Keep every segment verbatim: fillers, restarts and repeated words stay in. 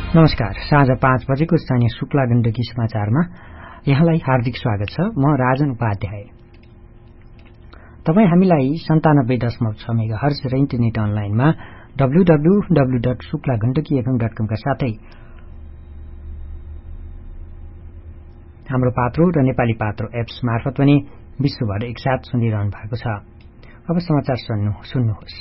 नमस्कार। साँझ पाँच बजेको स्थानीय शुक्ला गण्डकी समाचारमा यहाँलाई हार्दिक स्वागत छ। म राजन उपाध्याय। तपाई हामीलाई सन्तानब्बे दशमलव छ मेगा हर्ज र इन्टरनेट अनलाइनमा W W W dot Shukla Gandaki FM dot कम का साथै हाम्रो पात्रो र नेपाली पात्रो एप्स मार्फत पनि विश्वभर एकसाथ सुनिरहनु भएको छ। अब समाचार सुन्नुहोस्।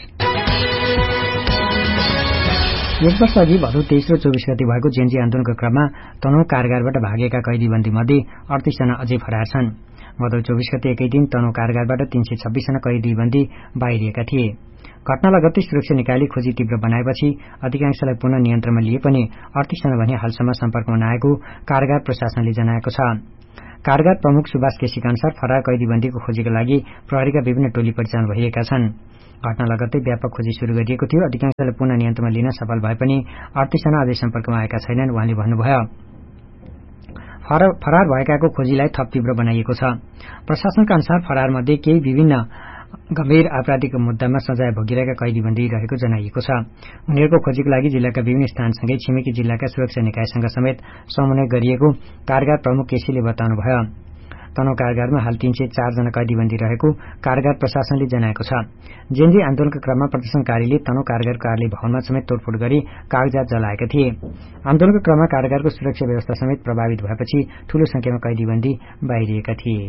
एक वर्ष अघि भदौ तेइस र चौबिस गते भएको जेएनजी आन्दोलनको क्रममा तनहुँ कारागारबाट भागेका कैदीबन्दी मध्ये अडतीस जना अझै फरार छन्। भदौ चौबिस गते एकै दिन तनहुँ कारागारबाट तीन सय छब्बीस जना कैदीबन्दी बाहिरिएका थिए। घटना लगत्तै सुरक्षा निकायले खोजी तीव्र बनाएपछि अधिकांशलाई पुनः नियन्त्रणमा लिए पनि अडतीस जना भने हालसम्म सम्पर्कमा नआएको कारागार प्रशासनले जनाएको छ। कारागार प्रमुख सुभाष केसीका अनुसार फरार कैदीबन्दीको खोजीका लागि प्रहरीका विभिन्न टोली परिचालन भइएका छन्। घटना लगत्तै व्यापक खोजी शुरू गरिएको थियो। अधिकांशलाई पुनः नियन्त्रणमा लिन सफल भए पनि अडतीस जना अझै सम्पर्कमा आएका छैनन् उहाँले भन्नुभयो। फरार भएकाको खोजीलाई थप तीव्र बनाइएको छ। प्रशासनका अनुसार फरार मध्ये केही विभिन्न गम्भीर आपराधिक मुद्दामा सजाय भोगिरहेका कैदीबन्दी रहेको जनाइएको छ। उनीहरूको खोजीको लागि जिल्लाका विभिन्न स्थानसँगै छिमेकी जिल्लाका सुरक्षा निकायसँग समेत समन्वय गरिएको कारागार प्रमुख केसीले बताउनुभयो। तनहुँ कारागारमा हाल तीन सय चार जना कैदीबन्दी रहेको कारागार प्रशासनले जनाएको छ। जेएनजी आन्दोलनका क्रममा प्रदर्शनकारीले तनहुँ कारागार कार्यालय भवनमा समेत तोडफोड गरी कागजात जलाएका थिए। आन्दोलनको क्रममा कारागारको सुरक्षा व्यवस्था समेत प्रभावित भएपछि ठूलो संख्यामा कैदीबन्दी बाहिरिएका थिए।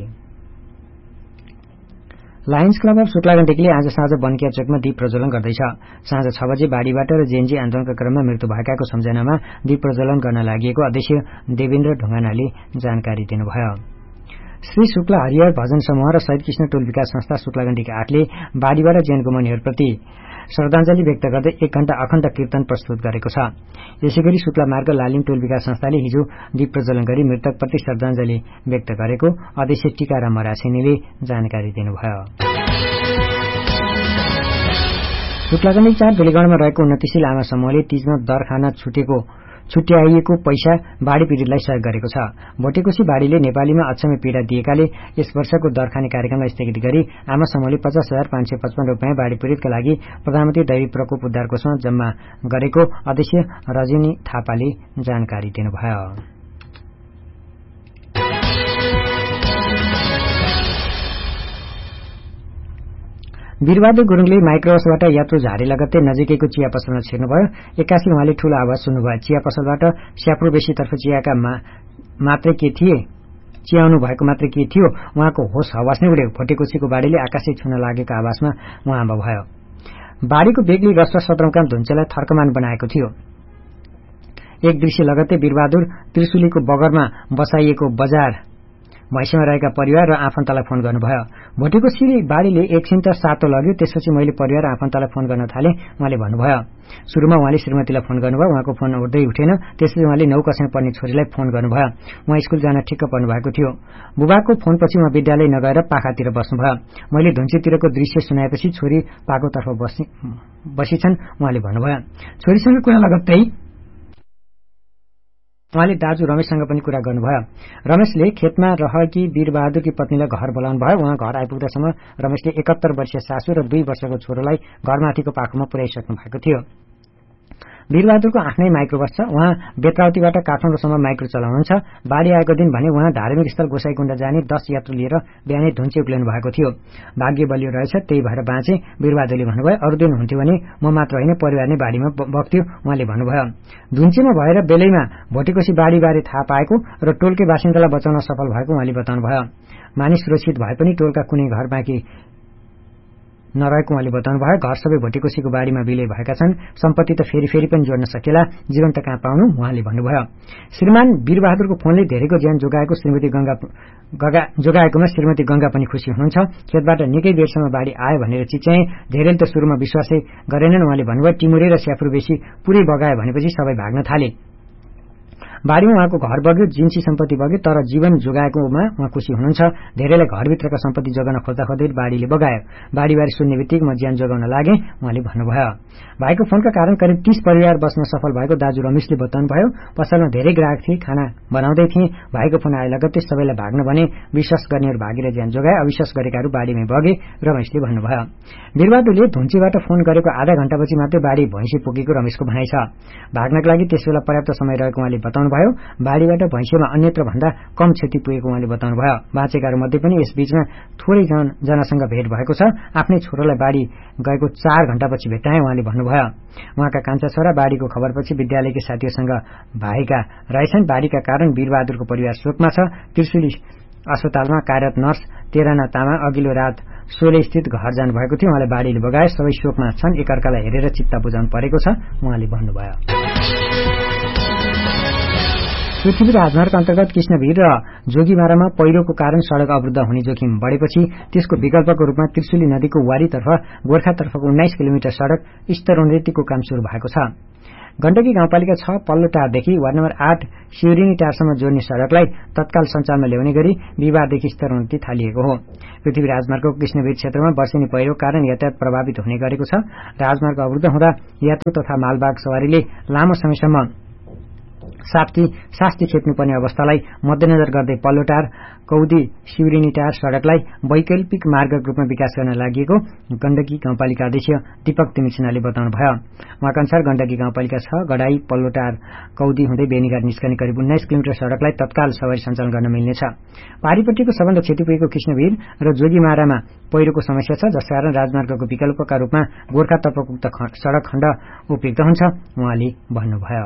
लायन्स क्लब अफ शुक्ला गण्डकीले आज साँझ बनकिया चोकमा दीप प्रज्वलन गर्दैछ। साँझ छ बजे बाढीबाट र जेएनजी आन्दोलनका क्रममा मृत्यु भएकाको सम्झनामा दीप प्रज्वलन गर्न लागि अध्यक्ष देवेन्द्र ढुङ्गानाले जानकारी दिनुभयो। श्री शुक्ला हरिहर भजन समूह र शहीद कृष्ण टोल विकास संस्था शुक्ला गण्डकी आठले बाढीबाट ज्यान गुमाउनेहरूप्रति श्रद्धाञ्जली व्यक्त गर्दै एक घण्टा अखण्ड कीर्तन प्रस्तुत गरेको छ। यसैगरी शुक्ला मार्ग लालिम टोल विकास संस्थाले हिजो दीप प्रज्वलन गरी मृतकप्रति श्रद्धाञ्जली व्यक्त गरेको अध्यक्ष टीकाराम मरासिनीले जानकारी दिनुभयो। शुक्ला गण्डकी चार बेलेगढमा रहेको उन्नतिशील आमा समूहले तीजमा दरखाना छुटेको छुट्याइएको पैसा बाढ़ी पीड़ितलाई सहयोग गरेको छ। भोटेकोशी बाढ़ीले नेपालीमा अक्षम्य पीड़ा दिएकाले यस वर्षको दरखानी कार्यक्रमलाई स्थगित गरी आमा समूहले पचास हजार पाँच सय पचपन्न रूपियाँ बाढ़ी पीड़ितका लागि प्रधानमन्त्री दैवी प्रकोप उद्धार कोषमा जम्मा गरेको अध्यक्ष रजनी थापाले जानकारी दिनुभयो। वीरबहादुर गुरुङले माइक्रोबसबाट यात्रु झारे लगत्तै नजिकैको चिया पसलमा छिर्नुभयो। एक्कासी उहाँले ठूलो आवाज सुन्नुभयो। चिया पसलबाट स्यापुर बेसीतर्फ चियाका मा, मात्रै के थिए चियाउनु भएको मात्रै के थियो उहाँको होस हवास नै उड्यो। भोटेकोशीको बाढीले आकाशै छुन लागेको आवाजमा उहाँ भयो। बाढीको बेगले रस र सदरमुकाम धुन्चेलाई थर्कमान बनाएको थियो। एक दृश्य लगत्तै वीरबहादुर त्रिशुलीको बगरमा बसाइएको बजार भैँसीमा रहेका परिवार र आफन्तलाई फोन गर्नुभयो। भोटेकोशी बाढीले एकछिन त सातो लग्यो। त्यसपछि मैले परिवार र आफन्तलाई फोन गर्न थाले उहाँले भन्नुभयो। सुरुमा उहाँले श्रीमतीलाई फोन गर्नुभयो। उहाँको फोन उठ्दै उठेन। त्यसपछि उहाँले नौ कक्षामा पढ्ने छोरीलाई फोन गर्नुभयो। उहाँ स्कुल जान ठिक्क पर्नु भएको थियो। बुबाको फोनपछि उहाँ विद्यालय नगएर पाखातिर बस्नुभयो। मैले धुन्चेतिरको दृश्य सुनाएपछि छोरी पाकोतर्फ बसी बसिछन् उहाँले भन्नुभयो। छोरीसँग कुरा लगत्तै उहाँले दाजु रमेशसँग पनि कुरा गर्नुभयो। रमेशले खेतमा रहेकी वीरबहादुरकी पत्नीलाई घर बोलाउनु भयो। उहाँ घर आइपुग्दासम्म रमेशले एकात्तर वर्षीय सासू र दुई वर्षको छोरोलाई घरमाथिको पाखोमा पुर्याइसक्नु भएको थियो। वीरबहादुरको आफ्नै माइक्रोबस छ। उहाँ बेत्रावतीबाट काठमाडौँसम्म माइक्रो चलाउनुहुन्छ। बाढी आएको दिन भने उहाँ धार्मिक स्थल गोसाईकुण्ड जाने दश यात्रु लिएर बिहानै धुन्चे उक्लिनु भएको थियो। भाग्य बलियो रहेछ, त्यही भएर बाँचे वीरबहादुरले भन्नुभयो। अरू दिन हुन्थ्यो भने म मात्र होइन परिवार नै बाढीमा बग्थ्यो उहाँले भन्नुभयो। धुन्चेमा भएर बेलैमा भोटेकोशी बाढीबारे थाहा पाएको र टोलकै बासिन्दालाई बचाउन सफल भएको उहाँले बताउनुभयो। मानिस सुरक्षित भए पनि टोलका कुनै घर बाँकी नरहेको उहाँले बताउनुभयो। घर सबै भोटेकोशीको बाढीमा विलय भएका छन्। सम्पत्ति त फेरि फेरि पनि जोड्न सकेला, जीवन त कहाँ पाउनु उहाँले भन्नुभयो। श्रीमान वीरबहादुरको फोनले धेरैको ज्यान जोगाएको श्रीमती गंगा गगा जोगाएकोमा श्रीमती गंगा पनि खुशी हुनुहुन्छ। खेतबाट निकै बेरसम्म बाढी आयो भनेर चिच्याए। धेरैले त सुरुमा विश्वासै गरेनन् उहाँले भन्नुभयो। टिमुरे र स्यापुर बेसी पुरै बगायो भनेपछि सबै भाग्न थाले। बाढीमा उहाँको घर बग्यो, जिन्सी सम्पत्ति बग्यो, तर जीवन जोगाएकोमा उहाँ खुसी हुनुहुन्छ। धेरैलाई घरभित्रका सम्पत्ति जोगाउन खोज्दा खोज्दै बाढीले बगायो। बाढीबारे सुन्ने बित्तिकै म ज्यान जोगाउन लागे, उहाँले भन्नुभयो। भाइको फोनका कारण करिब तीस परिवार बस्न सफल भएको दाजु रमेशले बताउनुभयो। पसलमा धेरै ग्राहक थिए, खाना बनाउँदै थिए। भाइको फोन आए लगत्तै सबैलाई भाग्न भने, विश्वास गर्नेहरू भागेर ज्यान जोगाए, अविश्वास गरेकाहरू बाढीमै बगे, रमेशले भन्नुभयो। बिरबहादुरले धुन्चीबाट फोन गरेको आधा घण्टापछि मात्रै बाढी भैँसी पुगेको रमेशको भनाइ छ। भाग्नका लागि त्यसबेला पर्याप्त समय रहेको उहाँले बताउनुभयो। बाढीबाट भैँसीमा अन्यत्र भन्दा कम क्षति पुगेको उहाँले बताउनुभयो। बाँचेकाहरू मध्ये पनि यस बीचमा थोरै जनासँग भेट भएको छ। आफ्नै छोरालाई बाढी गएको चार घण्टापछि भेट्टाए, उहाँले भन्नुभयो। उहाँका कान्छा छोरा बाढीको खबरपछि विद्यालयकै साथीहरूसँग भागेका रहेछन्। बाढीका कारण वीरबहादुरको परिवार शोकमा छ। त्रिशुली अस्पतालमा कार्यरत नर्स तेराना तामा अघिल्लो रात सोले स्थित घर जानुभएको थियो। उहाँले बाढीले बगाए, सबै शोकमा छन्, एकअर्कालाई हेरेर चित्त बुझाउनु परेको छ, उहाँले भन्नुभयो। पृथ्वी राजमार्ग अन्तर्गत कृष्णभिर र जोगीमारामा पहिरोको कारण सड़क अवरुद्ध हुने जोखिम बढ़ेपछि त्यसको विकल्पको रूपमा त्रिशुली नदीको वारीतर्फ गोर्खातर्फको उन्नाइस किलोमिटर सड़क स्तरोन्नतिको काम शुरू भएको छ। गण्डकी गाउँपालिका छ पल्लोटारदेखि वार्ड नम्बर आठ शिवरिनी टारसम्म जोड्ने सड़कलाई तत्काल सञ्चालनमा ल्याउने गरी बिहिबारदेखि स्तरोन्नति थालिएको हो। पृथ्वी राजमार्गको कृष्णभिर क्षेत्रमा वर्षेनी पहिरो कारण यातायात प्रभावित हुने गरेको छ। राजमार्ग अवरुद्ध हुँदा यात्रु तथा मालवाहक सवारीले लामो समयसम्म साप्ती शास्ति खेप्नुपर्ने अवस्थालाई मध्यनजर गर्दै पल्लोटार कौदी शिवरिनीटार सड़कलाई वैकल्पिक मार्गको रूपमा विकास गर्न लागि गण्डकी गाउँपालिका अध्यक्ष दीपक तिमिसिनाले बताउनुभयो। उहाँका अनुसार गण्डकी गाउँपालिका छ गडाई पल्लोटार कौदी हुँदै बेनीघाट निस्कने करिब उन्नाइस किलोमिटर सड़कलाई तत्काल सवारी सञ्चालन गर्न मिल्नेछ। पारीपट्टिको सबभन्दा क्षति पुगेको कृष्णभिर र जोगीमारामा पहिरोको समस्या छ, जसकारण राजमार्गको विकल्पका रूपमा गोर्खातर्फको उक्त सड़क खण्ड उपयुक्त हुन्छ, उहाँले भन्नुभयो।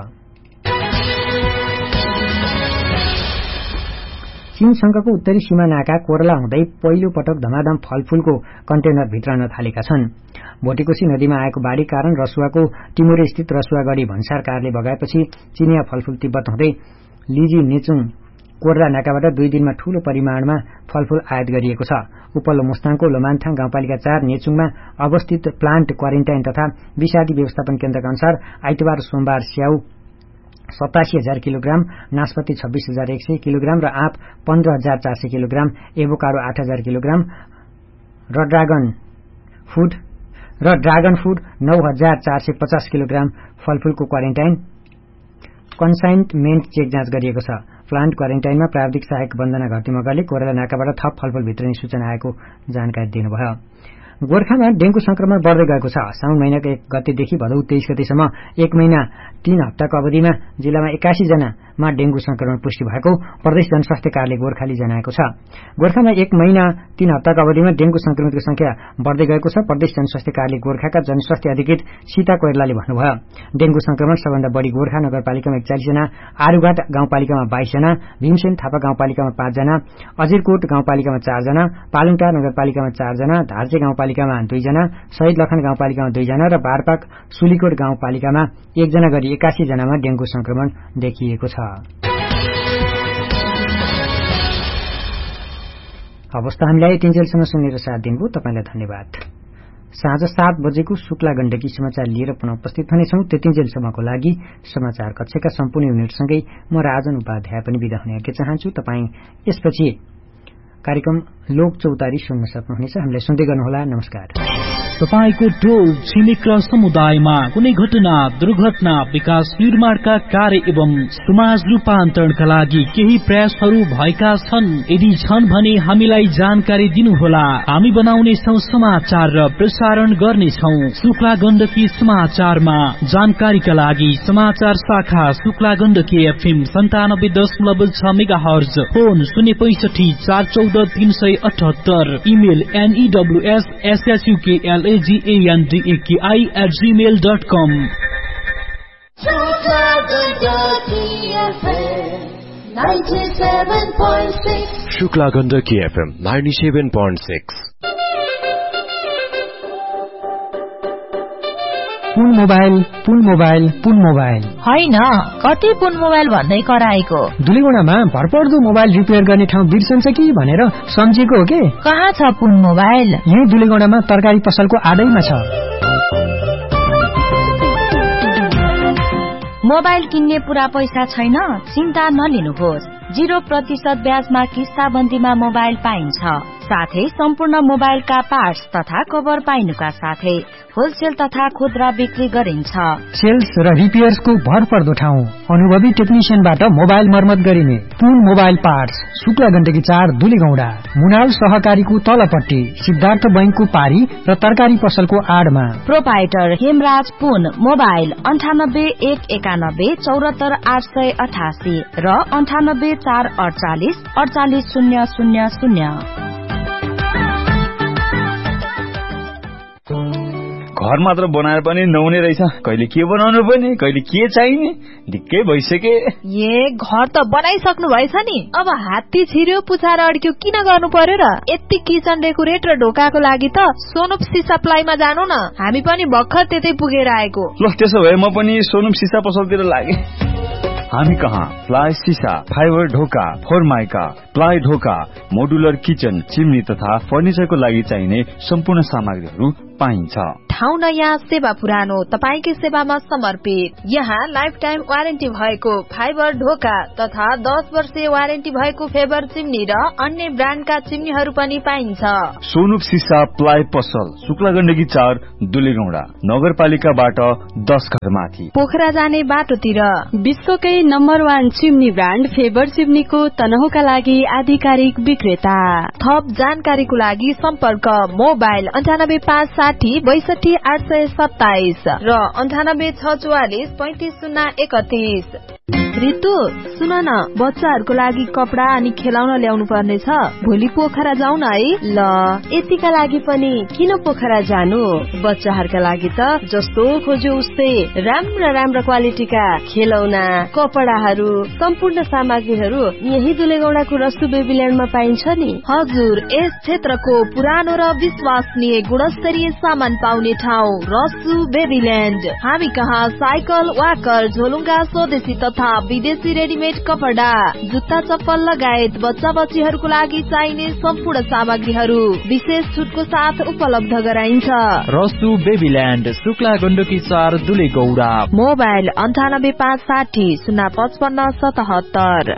चीनसँगको उत्तरी सीमा नाका कोरला हुँदै पहिलो पटक धमाधम फलफूलको कन्टेनर भित्रन थालेका छन्। भोटेकोशी नदीमा आएको बाढी कारण रसुवाको टिमुरे स्थित रसुवागढ़ी भन्सार कारले बगाएपछि चिनिया फलफूल तिब्बत हुँदै लिजी नेचुङ कोरला नाकाबाट दुई दिनमा ठूलो परिमाणमा फलफूल आयात गरिएको छ। उपल्लो मुस्ताङको लोमान्थाङ गाउँपालिका चार नेचुङमा अवस्थित प्लान्ट क्वारेन्टाइन तथा विषादी व्यवस्थापन केन्द्रका अनुसार आइतबार सोमबार स्याउ सतासी हजार किलोग्राम, नाशपति छब्बीस हजार एक सय किलोग्राम र आँप पन्ध्र हजार चार सय किलोग्राम, एभोकाडो आठ हजार किलोग्राम र ड्रागन फूड र ड्रागन फूड नौ हजार चार सय पचास किलोग्राम फलफूलको क्वारेन्टाइन कन्साइनमेन्ट चेक जाँच गरिएको छ। प्लान्ट क्वारेन्टाइनमा प्राविधिक सहायक वन्दना घरती मगरले कोरला नाकाबाट थप फलफूल भित्रने सूचना आएको जानकारी दिनुभयो। गोर्खामा डेंगू संक्रमण बढ़दै गएको छ। साउन महिनाको एक गतेदेखि भदौ तेइस गतेसम्म एक महिना तीन हप्ताको अवधिमा जिल्लामा एकासी जनामा डेंगू संक्रमण पुष्टि भएको प्रदेश जनस्वास्थ्य कार्यालय गोर्खाले जनाएको छ। गोर्खामा एक महिना तीन हप्ताको अवधिमा डेंगू संक्रमितको संख्या बढ़दै गएको छ। प्रदेश जनस्वास्थ्य कार्यालय गोर्खाका जनस्वास्थ्य अधिकृत सीता कोइरलाले भन्नुभयो। डेंगू संक्रमण सबभन्दा बढ़ी गोर्खा नगरपालिकामा एकचालिस जना, आरुघाट गाउँपालिकामा बाइस जना, भीमसेन थापा गाउँपालिकामा पाँच जना, अजिरकोट गाउँपालिकामा चार जना, पालुङटार नगरपालिकामा चार जना, धार्चे गाउँपालिकामा दुई जना, शहीद लखन गाउँपालिकामा दुई जना र बारपाक सुलीकोट गाउँपालिकामा एक जना गरी एकासी जनामा डेंगू संक्रमण देखिएको छ। अवस्था हामीलाई तीनजेलसम्म सुनेर साथ दिनुभयो, तपाईलाई धन्यवाद। साँझ सात बजेको शुक्ला गण्डकी समाचार लिएर पुनः उपस्थित हुनेछौं। त्यतिन्जेलसम्मको लागि समाचार कक्षका सम्पूर्ण युनिटसँगै म राजन उपाध्याय पनि बिदा हुने आज्ञा चाहन्छु। तपाई यसपछि कार्यक्रम लोक चौतारी सुन्न सक्नुहुनेछ। हामीलाई सुन्दै गर्नुहोला। नमस्कार। तपाईको टोल छिमेक र समुदायमा कुनै घटना, दुर्घटना, विकास निर्माणका कार्य एवं समाज रूपान्तरणका लागि केही प्रयासहरू भएका छन्? यदि छन् भने हामीलाई जानकारी दिनुहोला। हामी बनाउनेछौं समाचार र प्रसारण गर्नेछौं। शुक्ला गण्डकी समाचारमा जानकारीका लागि समाचार शाखा शुक्ला गण्डकी एफएम सन्तानब्बे दशमलव छ मेगा हर्ज, फोन शून्य पैंसठी चार चौध तीन सय अठहत्तर, email एनईडब्ल्यूएस एसएसयूकेएल एजीएनडीएकेआई at Gmail dot com. Shukla Gandaki FM ninety seven point six. Pun mobile Pun mobile Pun mobile होइन, कति पुन मोबाइल भन्दै कराएको? दुलीगुणामा भरपर्दो मोबाइल रिपेयर गर्ने ठाउँ बिर्सन्छ कि भनेर सम्झेको हो के? कहाँ छ पुन मोबाइल? यही दुलीगुणामा तरकारी पसलको आडैमा छ। मोबाइल किन्ने पूरा पैसा छैन? चिन्ता नलिनुहोस्। जीरो प्रतिशत ब्याजमा किस्ताबन्दीमा मोबाइल पाइन्छ। साथै सम्पूर्ण मोबाइलका पार्ट्स तथा कभर पाइनुका साथै होलसेल तथा खुद्रा बिक्री गरिन्छ। सेल्स र रिपेयर्सको भरपर्दो ठाउँ, अनुभवी टेक्निसियनबाट मोबाइल मर्मत गरिने पुन मोबाइल पार्ट्स, शुक्ला गण्डकी चार दुलीगौडा, मुनाल सहकारीको तलपट्टि, सिद्धार्थ बैंकको पारी र तरकारी पसलको आडमा। प्रोपाइटर हेमराज पुन। मोबाइल अन्ठानब्बे एक एकानब्बे चौरात्तर आठ सय अठासी र अन्ठानब्बे चार अडचालिस अडचालिस शून्य शून्य शून्य। घर मात्र बनाएर पनि नहुने रहेछ, कहिले के बनाउनु पर्ने, कहिले के चाहिने, ढिक्कै भइसके। ए घर त बनाइसक्नु भएछ नि, अब हात्ती छिर्यो पुछाएर अड्क्यो किन गर्नु पर्यो र? यति किचन डेकोरेट र ढोकाको लागि त सोनुप सिसा प्लाईमा जानु न, हामी पनि भर्खर त्यतै पुगेर आएको। ल त्यसो भए म पनि सोनुप सिसा पसलतिर लागे। हामी कहाँ प्लाई सिसा, फाइबर ढोका, फोरमाइका, प्लाई ढोका, मोडुलर किचन, चिम्नी तथा फर्निचरको लागि चाहिने सम्पूर्ण सामग्रीहरू पाइन्छ। ठाउँ नयाँ, सेवा पुरानो, तपाईकै सेवामा समर्पित। यहाँ लाइफ टाइम वारेन्टी भएको फाइबर ढोका तथा दस वर्षीय वारेन्टी भएको फेबर चिम्नी र अन्य ब्रान्डका चिम्नीहरू पनि पाइन्छ। सोनुप सिसा प्लाई पसल, शुक्ला गण्डकी चार दुलीगौडा, नगरपालिकाबाट दस घर माथि, पोखरा जाने बाटोतिर। विश्वकै number one chimney brand favour चिम्नीको तनहुका लागि आधिकारिक विक्रेता। थप जानकारीको लागि सम्पर्क मोबाइल अन्ठानब्बे पाँच साठी बैसठी आठ सय सत्ताइस र अन्ठानब्बे छ चौवालिस पैंतिस शून्य एकतीस। रितु सुन न, बच्चाहरूको लागि कपडा अनि खेलाउन ल्याउनु पर्ने छ, भोलि पोखरा जाउँ न है। ल यतिका लागि पनि किन पोखरा जानु, बच्चाहरूका लागि त जस्तो खोज्यो उस्तै राम्रा राम्रा क्वालिटीका खेलौना, कपडाहरू, सम्पूर्ण सामग्रीहरू यही दुलेगौडाको रसु बेबील्यान्डमा पाइन्छ नि। हजुर, यस क्षेत्रको पुरानो र विश्वसनीय गुणस्तरीय सामान पाउने ठाउँ रसु बेबील्यान्ड। हामी कहाँ साइकल, वाकर, झोलुङ्गा, स्वदेशी तथा विदेशी रेडिमेड कपडा, जुत्ता, चप्पल लगायत बच्चा बच्चीहरूको लागि चाहिने सम्पूर्ण सामग्रीहरू विशेष छुटको साथ उपलब्ध गराइन्छ। रसु बेबील्यान्ड, शुक्ला गण्डकी चार दुलेगौडा। मोबाइल अन्ठानब्बे पाँच साठी शून्य पचपन्न सतहत्तर।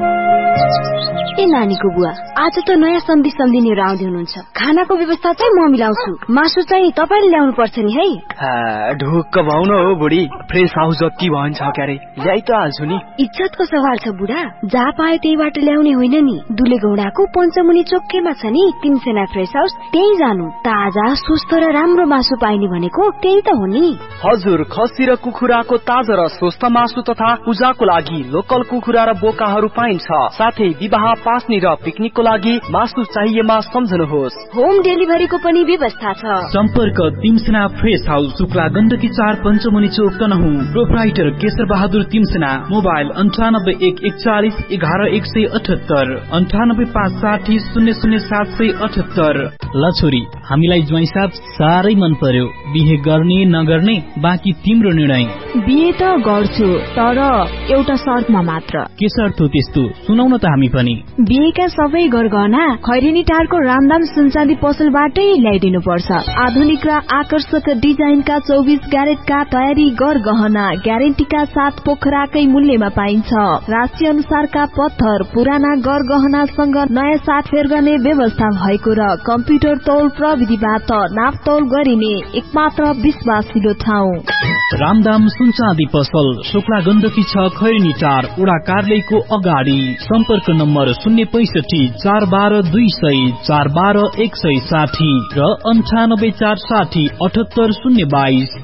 ए नानीको बुवा, आज त नयाँ सन्धि सम्झि लिएर आउँदै हुनुहुन्छ। खानाको व्यवस्था चाहिँ म मिलाउँछु, मासु चाहिँ तपाईँले ल्याउनु पर्छ नि है। ढुक्क भाउन हो बुढी, फ्रेस हाउस जति भन्छ क्यारे ल्याइ त हाल्छु नि। इज्जतको सवाल छ बुढा, जहाँ पाए त्यहीबाट ल्याउने होइन नि। दुलेगौडाको पञ्चमुनि चोकैमा छ नि तीन सेना फ्रेस हाउस, त्यही जानु। ताजा स्वस्थ र राम्रो मासु पाइने भनेको त्यही त हो नि। हजुर, खसी र कुखुराको ताजा र स्वस्थ मासु तथा पूजाको लागि लोकल कुखुरा र बोकाहरू पाइन्छ। साथै विवाह, पास्नी र पिकनिकको लागि मासु चाहिएमा सम्झनुहोस्। होम डेलिभरीको पनि व्यवस्था छ। सम्पर्क तिमसेना फ्रेस हाउस, शुक्ला गण्डकी चार पञ्चमुनि चोक तनहु। प्रोप्राइटर केशर बहादुर तिमसेना। मोबाइल अन्ठानब्बे एक एकचालिस एघार एक सय अठहत्तर, अन्ठानब्बे पाँच साठी शून्य शून्य सात सय अठहत्तर। ल छोरी, हामीलाई ज्वाइँ साहब साह्रै मन पर्यो। बिहे गर्ने नगर्ने बाँकी तिम्रो निर्णय। बिहे त गर्छु, तर एउटा शर्तमा मात्र। के शर्त हो त्यस्तो, सुनाउन त हामी पनि। बिहेका सबै गरगहना खैरेनी टारको रामदाम सुनचाँदी पसलबाटै ल्याइदिनु पर्छ। आधुनिक र आकर्षक डिजाइनका चौबिस क्यारेटका तयारी गरगहना ग्यारेन्टीका साथ पोखराकै मूल्यमा पाइन्छ। राशि अनुसारका पत्थर, पुराना गरगहनासँग नयाँ साटफेर गर्ने व्यवस्था भएको र कम्प्युटर तौल प्रविधिबाट नापतौल गरिने एकमात्र विश्वासिलो ठाउँ रामदाम सुनचाँदी पसल, शुक्ला गण्डकी छ खैरेनी टार, उडा कार्यालयको अगाडि। सम्पर्क नम्बर शून्य पैसठी चार बाह्र दुई सय चार बाह्र एक सय साठी र अन्ठानब्बे चार साठी अठहत्तर शून्य बाइस।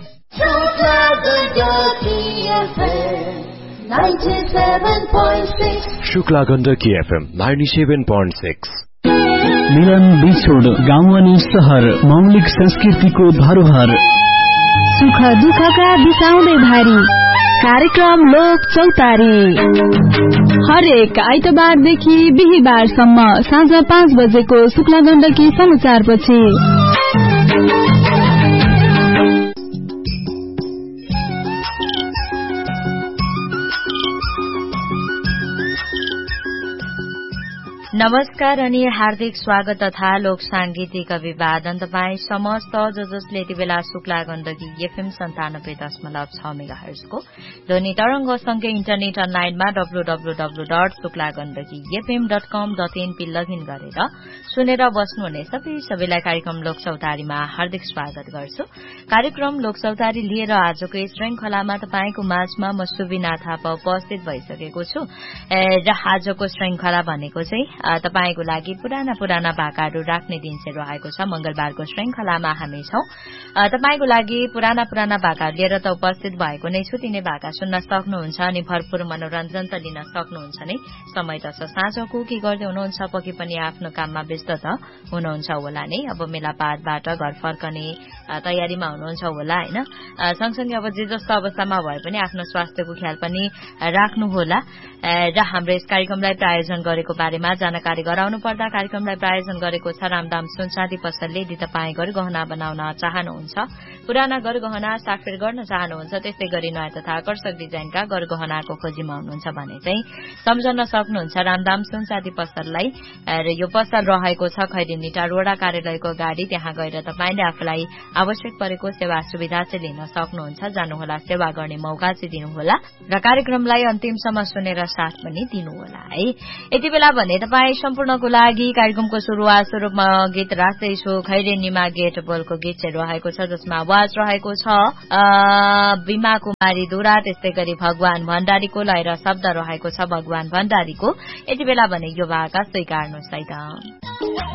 Shukla Gandaki FM ninety seven point six. मिलन बिछोड, गाउँ अनि शहर, मौलिक संस्कृतिको धरोहर। सुख दुःखका बिसाउँदै भारी कार्यक्रम लोक चौतारी, हरेक आइतबारदेखि बिहिबारसम्म साँझ पाँच बजेको शुक्ला गण्डकी समाचारपछि। नमस्कार अनि हार्दिक स्वागत तथा लोक सांगीतिक अभिवादन तपाईँ समस्त जो जसले यति बेला शुक्ला गण्डकी एफएम सन्तानब्बे दशमलव छ मेगा हर्जको ध्वनि तरंगसँगै इन्टरनेट अनलाइनमा W W W dot Shukla Gandaki FM dot कम डट एनपी लगइन गरेर सुनेर बस्नुहुने सबै सबैलाई कार्यक्रम लोकचौतारीमा हार्दिक स्वागत गर्छु। कार्यक्रम लोकचौतारी लिएर आजको यस श्रृंखलामा तपाईँको माझमा म सुबिना थापा उपस्थित भइसकेको छु र आजको श्रृंखला भनेको चाहिँ तपाईको लागि पुराना पुराना भाकाहरू राख्ने दिन चाहिँ रहेको छ। मंगलबारको श्रृंखलामा हामी छौं तपाईको लागि पुराना पुराना भाकाहरू लिएर त उपस्थित भएको नै छु। तिनै भाका सुन्न सक्नुहुन्छ अनि भरपूर मनोरञ्जन त लिन सक्नुहुन्छ नै। समय त छ साँझको के गर्दै हुनुहुन्छ, पक्कै पनि आफ्नो काममा व्यस्त त हुनुहुन्छ होला नै। अब मेलापातबाट घर फर्कने तयारीमा हुनुहुन्छ होला हैन। सँगसँगै अब जे जस्तो अवस्थामा भए पनि आफ्नो स्वास्थ्यको ख्याल पनि राख्नु होला र हाम्रो यस कार्यक्रमलाई प्रायोजन गरेको बारेमा जानकारी गराउनु पर्दा कार्यक्रमलाई प्रायोजन गरेको छ रामदाम सुनचाँदी पसलले। यदि तपाईँ गरगहना बनाउन चाहनुहुन्छ, पुराना गरगहना साटफेर गर्न चाहनुहुन्छ, त्यस्तै गरी नयाँ तथा आकर्षक डिजाइनका गरगहनाको खोजीमा हुनुहुन्छ भने चाहिँ सम्झन सक्नुहुन्छ रामदाम सुनचाँदी पसललाई। र यो पसल रहेको छ खैरेनी टारवडा कार्यालयको गाडी। त्यहाँ गएर तपाईँले आफूलाई आवश्यक परेको सेवा सुविधा चाहिँ लिन सक्नुहुन्छ। जानुहोला, सेवा गर्ने मौका चाहिँ दिनुहोला र कार्यक्रमलाई अन्तिमसम्म सुनेर साथ पनि दिनुहोला है। यति बेला भने तपाईँ सम्पूर्णको लागि कार्यक्रमको सुरुवात स्वरूपमा गीत राख्दैछु। खैरेनीमा गेट बोलको गीत चाहिँ रहेको छ जसमा आवाज रहेको छ बिमा कुमारी दुरा, त्यस्तै गरी भगवान भण्डारीको लय र शब्द रहेको छ भगवान भण्डारीको। यति बेला भने यो भाका स्वीकार्नुहोस् है त।